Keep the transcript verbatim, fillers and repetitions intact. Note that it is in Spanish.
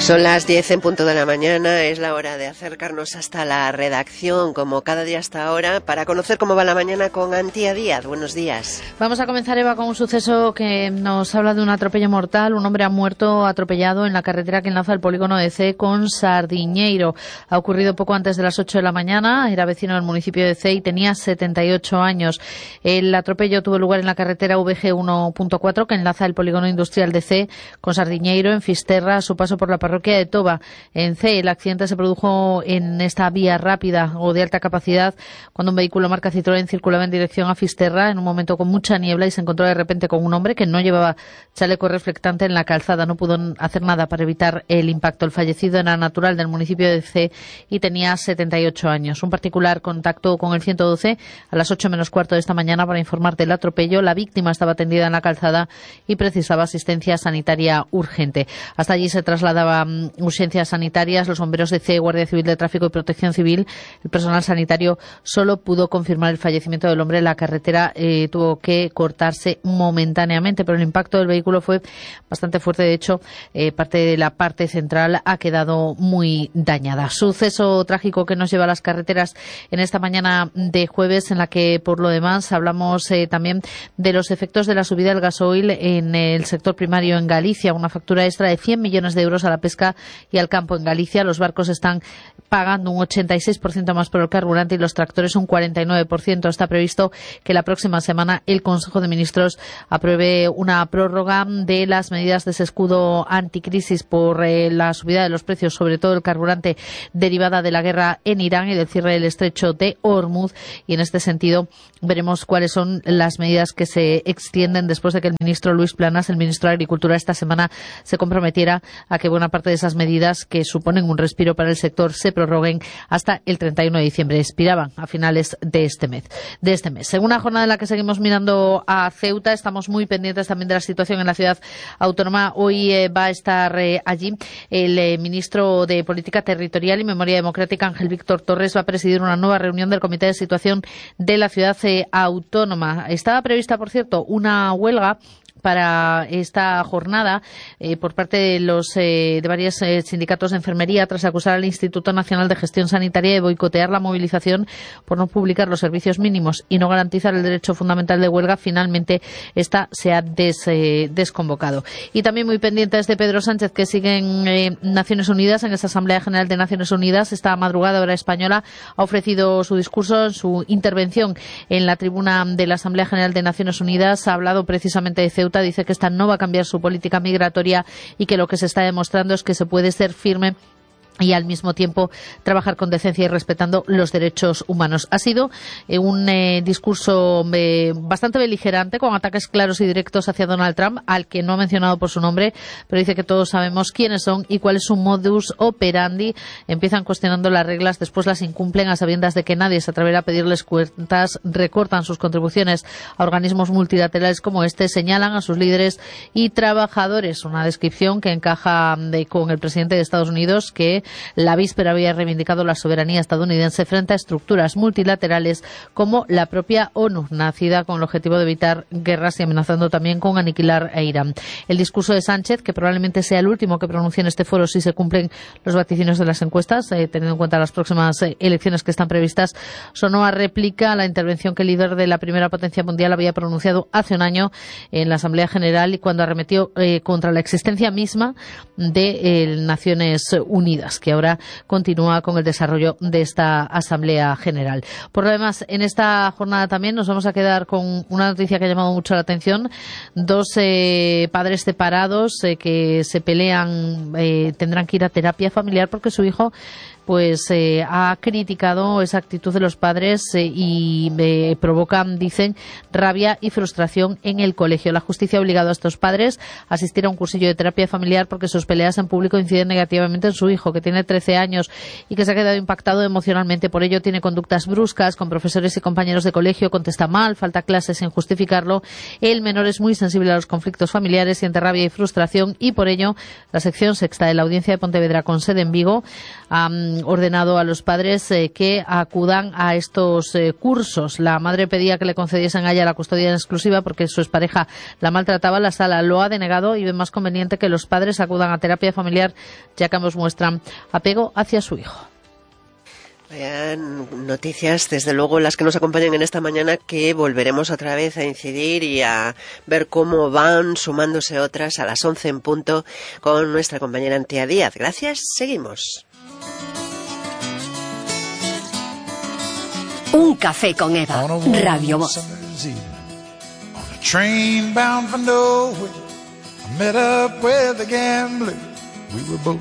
Son las diez en punto de la mañana, es la hora de acercarnos hasta la redacción, como cada día hasta ahora, para conocer cómo va la mañana con Antía Díaz. Buenos días. Vamos a comenzar, Eva, con un suceso que nos habla de un atropello mortal. Un hombre ha muerto atropellado en la carretera que enlaza el polígono de Cee con Sardiñeiro. Ha ocurrido poco antes de las ocho de la mañana, era vecino del municipio de Cee y tenía setenta y ocho años. El atropello tuvo lugar en la carretera V G uno punto cuatro que enlaza el polígono industrial de Cee con Sardiñeiro, en Fisterra, a su paso por la parroquia de Toba, en Cee. El accidente se produjo en esta vía rápida o de alta capacidad cuando un vehículo marca Citroën circulaba en dirección a Fisterra en un momento con mucha niebla y se encontró de repente con un hombre que no llevaba chaleco reflectante en la calzada. No pudo hacer nada para evitar el impacto. El fallecido era natural del municipio de Cee y tenía setenta y ocho años. Un particular contactó con el ciento doce a las ocho menos cuarto de esta mañana para informar del atropello. La víctima estaba tendida en la calzada y precisaba asistencia sanitaria urgente. Hasta allí se trasladaba urgencias sanitarias, los bomberos de Cee, Guardia Civil de Tráfico y Protección Civil. El personal sanitario solo pudo confirmar el fallecimiento del hombre. La carretera eh, tuvo que cortarse momentáneamente, pero el impacto del vehículo fue bastante fuerte. De hecho, eh, parte de la parte central ha quedado muy dañada. Suceso trágico que nos lleva a las carreteras en esta mañana de jueves, en la que, por lo demás, hablamos eh, también de los efectos de la subida del gasoil en el sector primario en Galicia. Una factura extra de cien millones de euros a la pesca y al campo en Galicia. Los barcos están pagando un ochenta y seis por ciento más por el carburante y los tractores un cuarenta y nueve por ciento. Está previsto que la próxima semana el Consejo de Ministros apruebe una prórroga de las medidas de ese escudo anticrisis por eh, la subida de los precios, sobre todo el carburante, derivada de la guerra en Irán y del cierre del estrecho de Hormuz. Y en este sentido veremos cuáles son las medidas que se extienden después de que el ministro Luis Planas, el ministro de Agricultura, esta semana se comprometiera a que buena parte de esas medidas que suponen un respiro para el sector se prorroguen hasta el treinta y uno de diciembre. Expiraban a finales de este mes. De este mes. En una jornada en la que seguimos mirando a Ceuta, estamos muy pendientes también de la situación en la ciudad autónoma. Hoy eh, va a estar eh, allí el eh, ministro de Política Territorial y Memoria Democrática, Ángel Víctor Torres. Va a presidir una nueva reunión del Comité de Situación de la ciudad eh, autónoma. Estaba prevista, por cierto, una huelga para esta jornada eh, por parte de los eh, de varios eh, sindicatos de enfermería tras acusar al Instituto Nacional de Gestión Sanitaria de boicotear la movilización por no publicar los servicios mínimos y no garantizar el derecho fundamental de huelga. Finalmente esta se ha des, eh, desconvocado. Y también muy pendientes de Pedro Sánchez, que sigue en eh, Naciones Unidas, en esa Asamblea General de Naciones Unidas. Esta madrugada, hora española, ha ofrecido su discurso, su intervención en la tribuna de la Asamblea General de Naciones Unidas. Ha hablado precisamente de Ceuta. Dice que esta no va a cambiar su política migratoria y que lo que se está demostrando es que se puede ser firme y al mismo tiempo trabajar con decencia y respetando los derechos humanos. Ha sido eh, un eh, discurso eh, bastante beligerante, con ataques claros y directos hacia Donald Trump, al que no ha mencionado por su nombre, pero dice que todos sabemos quiénes son y cuál es su modus operandi. Empiezan cuestionando las reglas, después las incumplen a sabiendas de que nadie se atreverá a pedirles cuentas, recortan sus contribuciones a organismos multilaterales como este, señalan a sus líderes y trabajadores. Una descripción que encaja de, con el presidente de Estados Unidos, que la víspera había reivindicado la soberanía estadounidense frente a estructuras multilaterales como la propia ONU, nacida con el objetivo de evitar guerras y amenazando también con aniquilar a Irán. El discurso de Sánchez, que probablemente sea el último que pronuncie en este foro si se cumplen los vaticinios de las encuestas, eh, teniendo en cuenta las próximas eh, elecciones que están previstas, sonó a réplica a la intervención que el líder de la primera potencia mundial había pronunciado hace un año en la Asamblea General y cuando arremetió eh, contra la existencia misma de eh, Naciones Unidas, que ahora continúa con el desarrollo de esta Asamblea General. Por lo demás, en esta jornada también nos vamos a quedar con una noticia que ha llamado mucho la atención. Dos eh, padres separados eh, que se pelean eh, tendrán que ir a terapia familiar porque su hijo pues eh, ha criticado esa actitud de los padres eh, y eh, provocan, dicen, rabia y frustración en el colegio. La justicia ha obligado a estos padres a asistir a un cursillo de terapia familiar porque sus peleas en público inciden negativamente en su hijo, que tiene trece años y que se ha quedado impactado emocionalmente. Por ello tiene conductas bruscas con profesores y compañeros de colegio, contesta mal, falta clases sin justificarlo. El menor es muy sensible a los conflictos familiares, siente rabia y frustración y por ello la sección sexta de la Audiencia de Pontevedra, con sede en Vigo, um, ordenado a los padres eh, que acudan a estos eh, cursos. La madre pedía que le concediesen a ella la custodia en exclusiva porque su expareja la maltrataba. La sala lo ha denegado y ve más conveniente que los padres acudan a terapia familiar, ya que ambos muestran apego hacia su hijo. Vean, noticias, desde luego, las que nos acompañan en esta mañana, que volveremos otra vez a incidir y a ver cómo van sumándose otras a las once en punto con nuestra compañera Antía Díaz. Gracias, seguimos. Un café con Eva, Radio Voz. We were both